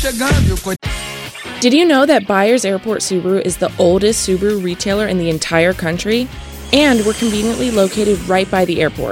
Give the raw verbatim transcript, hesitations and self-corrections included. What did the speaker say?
chegando e o coitado. Did you know that Byers Airport Subaru is the oldest Subaru retailer in the entire country? And we're conveniently located right by the airport.